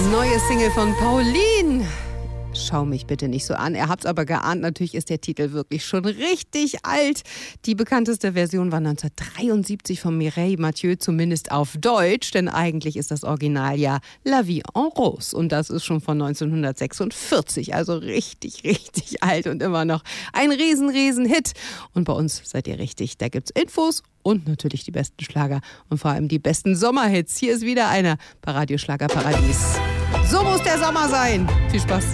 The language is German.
Neue Single von Pauline. Schau mich bitte nicht so an. Ihr habt's aber geahnt, natürlich ist der Titel wirklich schon richtig alt. Die bekannteste Version war 1973 von Mireille Mathieu, zumindest auf Deutsch, denn eigentlich ist das Original ja La Vie en Rose und das ist schon von 1946, also richtig, richtig alt und immer noch ein riesen Hit. Und bei uns seid ihr richtig, da gibt's Infos und natürlich die besten Schlager und vor allem die besten Sommerhits. Hier ist wieder einer bei Radio Schlager Paradies. So muss der Sommer sein. Viel Spaß.